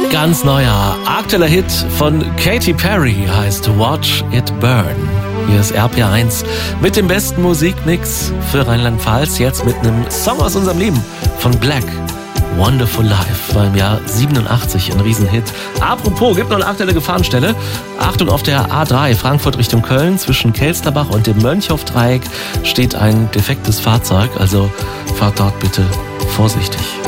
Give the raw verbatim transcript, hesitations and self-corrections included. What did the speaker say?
Ganz neuer, aktueller Hit von Katy Perry heißt Watch It Burn. Hier ist R P R eins mit dem besten Musikmix für Rheinland-Pfalz. Jetzt mit einem Song aus unserem Leben von Black. Wonderful Life war im Jahr siebenundachtzig ein Riesenhit. Apropos, gibt noch eine aktuelle Gefahrenstelle. Achtung, auf der A drei Frankfurt Richtung Köln zwischen Kelsterbach und dem Mönchhof-Dreieck steht ein defektes Fahrzeug. Also fahrt dort bitte vorsichtig.